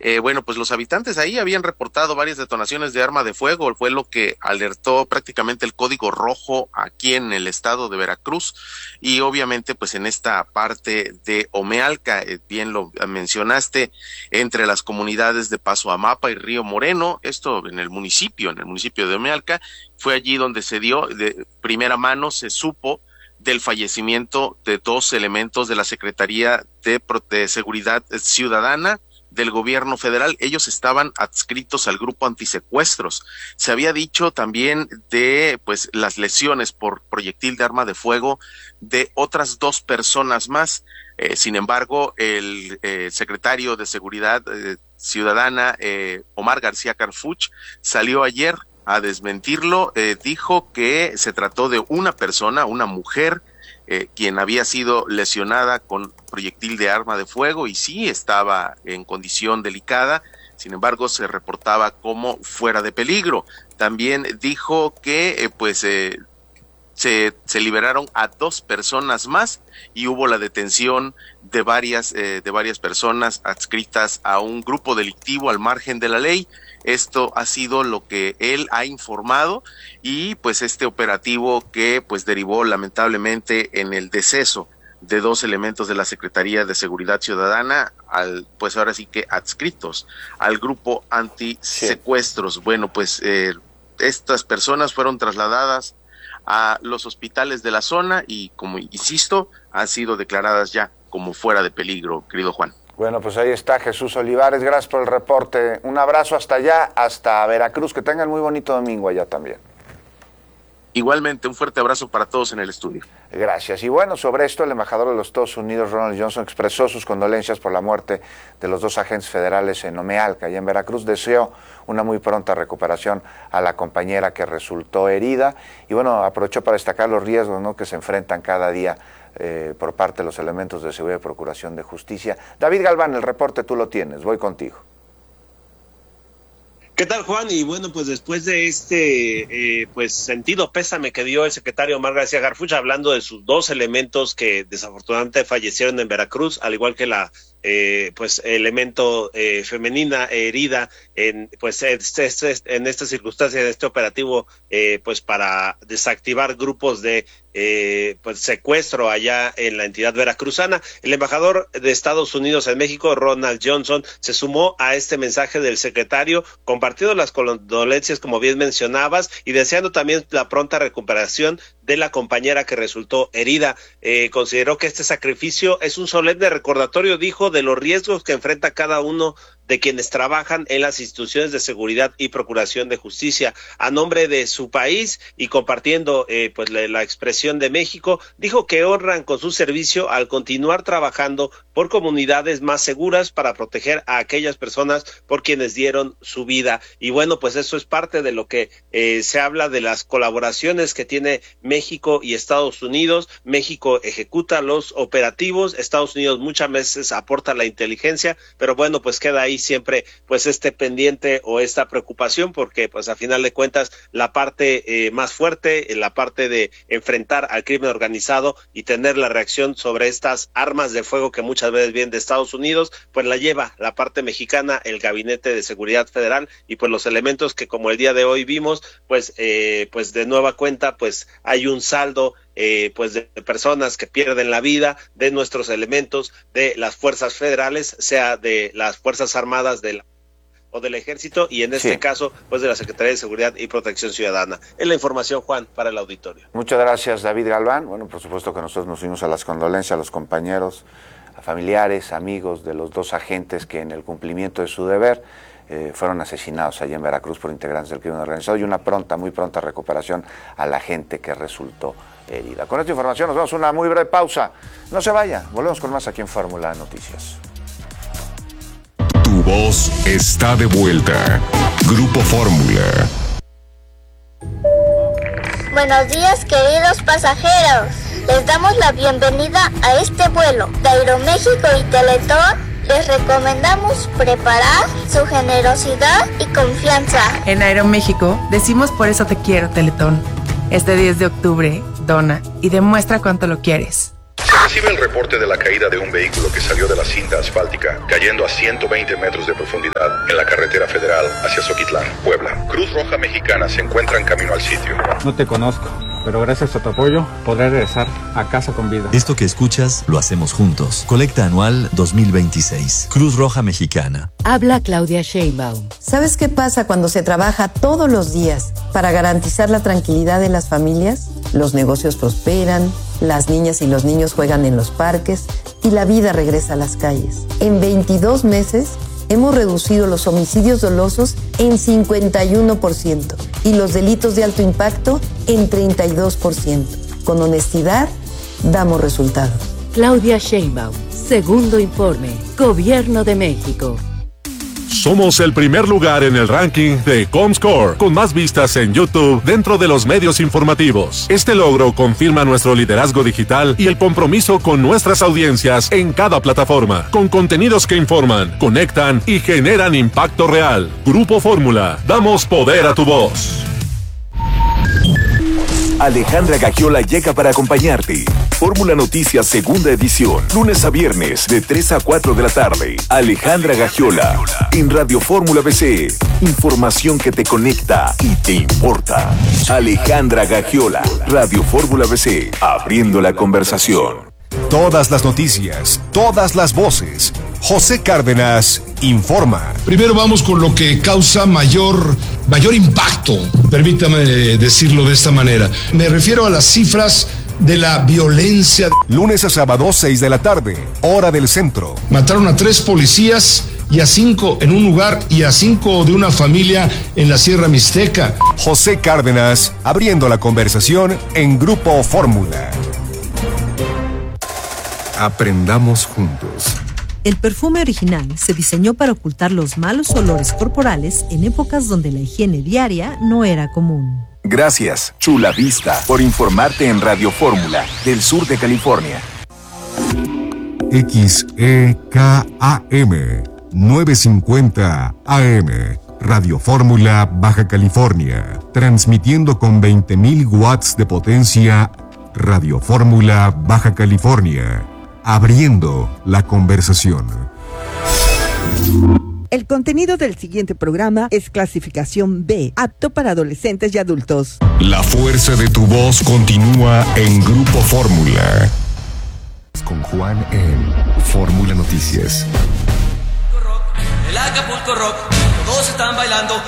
Bueno, pues los habitantes ahí habían reportado varias detonaciones de arma de fuego, fue lo que alertó prácticamente el código rojo aquí en el estado de Veracruz, y obviamente pues en esta parte de Omealca, bien lo mencionaste, entre las comunidades de Paso Amapa y Río Moreno, esto en el municipio de Omealca, fue allí donde se dio, de primera mano se supo del fallecimiento de 2 elementos de la Secretaría de Seguridad Ciudadana del gobierno federal. Ellos estaban adscritos al grupo antisecuestros. Se había dicho también de pues las lesiones por proyectil de arma de fuego de otras 2 personas más. Sin embargo, el secretario de Seguridad Ciudadana, Omar García Harfuch, salió ayer a desmentirlo. Dijo que se trató de una persona, una mujer, quien había sido lesionada con proyectil de arma de fuego, y sí estaba en condición delicada. Sin embargo, se reportaba como fuera de peligro. También dijo que se liberaron a 2 personas más, y hubo la detención de varias personas adscritas a un grupo delictivo al margen de la ley. Esto ha sido lo que él ha informado, y pues este operativo que pues derivó lamentablemente en el deceso de 2 elementos de la Secretaría de Seguridad Ciudadana, pues ahora sí que adscritos al grupo antisecuestros. Sí. Bueno, pues estas personas fueron trasladadas a los hospitales de la zona y, como insisto, han sido declaradas ya como fuera de peligro, querido Juan. Bueno, pues ahí está Jesús Olivares, gracias por el reporte. Un abrazo hasta allá, hasta Veracruz, que tengan muy bonito domingo allá también. Igualmente, un fuerte abrazo para todos en el estudio. Gracias. Y bueno, sobre esto, el embajador de los Estados Unidos, Ronald Johnson, expresó sus condolencias por la muerte de los 2 agentes federales en Omealca y en Veracruz. Deseó una muy pronta recuperación a la compañera que resultó herida. Y bueno, aprovechó para destacar los riesgos, ¿no?, que se enfrentan cada día por parte de los elementos de seguridad y procuración de justicia. David Galván, el reporte tú lo tienes, voy contigo. ¿Qué tal, Juan? Y bueno, pues después de este sentido pésame que dio el secretario Omar García Harfuch, hablando de sus 2 elementos que desafortunadamente fallecieron en Veracruz, al igual que la elemento femenina herida en esta circunstancia de este operativo para desactivar grupos de secuestro allá en la entidad veracruzana. El embajador de Estados Unidos en México, Ronald Johnson, se sumó a este mensaje del secretario, compartiendo las condolencias, como bien mencionabas, y deseando también la pronta recuperación de la compañera que resultó herida. Consideró que este sacrificio es un solemne recordatorio, dijo, de los riesgos que enfrenta cada uno de quienes trabajan en las instituciones de seguridad y procuración de justicia. A nombre de su país y compartiendo la expresión de México, dijo que honran con su servicio al continuar trabajando por comunidades más seguras para proteger a aquellas personas por quienes dieron su vida. Y bueno, pues eso es parte de lo que se habla de las colaboraciones que tiene México y Estados Unidos. México ejecuta los operativos, Estados Unidos muchas veces aporta la inteligencia, pero bueno, pues queda ahí siempre pues este pendiente o esta preocupación, porque pues a final de cuentas la parte más fuerte, la parte de enfrentar al crimen organizado y tener la reacción sobre estas armas de fuego que muchas veces vienen de Estados Unidos, pues la lleva la parte mexicana, el Gabinete de Seguridad Federal, y pues los elementos que como el día de hoy vimos, pues de nueva cuenta pues hay un saldo de personas que pierden la vida, de nuestros elementos de las fuerzas federales, sea de las Fuerzas Armadas o del Ejército, y en este caso pues de la Secretaría de Seguridad y Protección Ciudadana. Es la información, Juan, para el auditorio. Muchas gracias, David Galván. Bueno, por supuesto que nosotros nos unimos a las condolencias a los compañeros, a familiares, amigos de los 2 agentes que en el cumplimiento de su deber fueron asesinados allá en Veracruz por integrantes del crimen organizado, y una muy pronta recuperación a la gente que resultó herida. Con esta información nos vamos a una muy breve pausa. No se vaya, volvemos con más aquí en Fórmula Noticias. Tu voz está de vuelta. Grupo Fórmula. Buenos días, queridos pasajeros. Les damos la bienvenida a este vuelo de Aeroméxico y Teletón. Les recomendamos preparar su generosidad y confianza. En Aeroméxico decimos por eso te quiero, Teletón. Este 10 de octubre, dona y demuestra cuánto lo quieres. Recibe el reporte de la caída de un vehículo que salió de la cinta asfáltica, cayendo a 120 metros de profundidad en la carretera federal hacia Zoquitlán, Puebla. Cruz Roja Mexicana se encuentra en camino al sitio. No te conozco, pero gracias a tu apoyo podré regresar a casa con vida. Esto que escuchas lo hacemos juntos. Colecta anual 2026. Cruz Roja Mexicana. Habla Claudia Sheinbaum. ¿Sabes qué pasa cuando se trabaja todos los días para garantizar la tranquilidad de las familias? Los negocios prosperan, las niñas y los niños juegan en los parques y la vida regresa a las calles. En 22 meses hemos reducido los homicidios dolosos en 51% y los delitos de alto impacto en 32%. Con honestidad, damos resultados. Claudia Sheinbaum, segundo informe, Gobierno de México. Somos el primer lugar en el ranking de Comscore, con más vistas en YouTube dentro de los medios informativos. Este logro confirma nuestro liderazgo digital y el compromiso con nuestras audiencias en cada plataforma, con contenidos que informan, conectan y generan impacto real. Grupo Fórmula, damos poder a tu voz. Alejandra Gagiola llega para acompañarte. Fórmula Noticias segunda edición, lunes a viernes de 3 a 4 de la tarde. Alejandra Gagiola en Radio Fórmula BC. Información que te conecta y te importa. Alejandra Gagiola, Radio Fórmula BC, abriendo la conversación. Todas las noticias, todas las voces. José Cárdenas informa. Primero vamos con lo que causa mayor impacto, permítame decirlo de esta manera. Me refiero a las cifras de la violencia. Lunes a sábado, 6 de la tarde, hora del centro. Mataron a 3 policías y a 5 en un lugar y a 5 de una familia en la Sierra Mixteca. José Cárdenas, abriendo la conversación en Grupo Fórmula. Aprendamos juntos. El perfume original se diseñó para ocultar los malos olores corporales en épocas donde la higiene diaria no era común. Gracias, Chula Vista, por informarte en Radio Fórmula, del sur de California. XEKAM 950 AM, Radio Fórmula, Baja California, transmitiendo con 20.000 watts de potencia. Radio Fórmula, Baja California, abriendo la conversación. El contenido del siguiente programa es clasificación B, apto para adolescentes y adultos. La fuerza de tu voz continúa en Grupo Fórmula. Con Juan en Fórmula Noticias. El Acapulco Rock, todos están bailando.